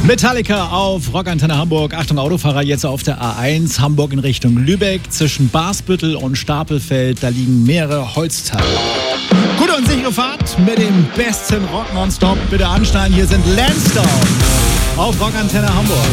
Metallica auf Rockantenne Hamburg. Achtung Autofahrer, jetzt auf der A1 Hamburg in Richtung Lübeck. Zwischen Barsbüttel und Stapelfeld, da liegen mehrere Holzteile. Gute und sichere Fahrt mit dem besten Rock nonstop. Bitte anschnallen, hier sind Lansdowne auf Rockantenne Hamburg.